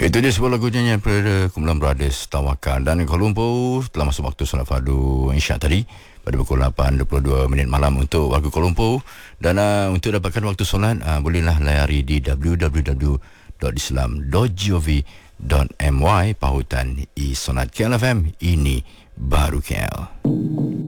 Itu dia sebuah lagu nyanyian pada kumpulan Brothers Tawakal. Dan Kuala Lumpur telah masuk waktu solat fardu Isyak tadi pada pukul 8.22 minit malam untuk warga Kuala Lumpur. Dan untuk dapatkan waktu solat, bolehlah layari di www.islam.gov.my pautan isolat KLFM. Ini baru KL.